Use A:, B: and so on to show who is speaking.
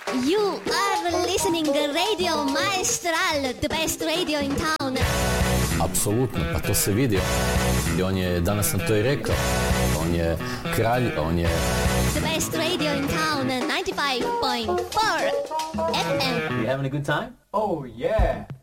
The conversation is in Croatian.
A: You are listening Radio Maestral, the best radio in town.
B: Apsolutno, pa to se vidi. On je, danas sam to i rekao, on je kralj, on je...
A: The best radio in town, 95.4 FM.
B: You having a good time?
C: Oh yeah!